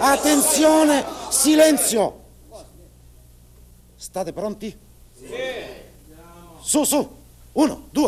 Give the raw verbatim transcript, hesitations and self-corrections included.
Attenzione, silenzio. State pronti? Sì. Su, su. Uno, due.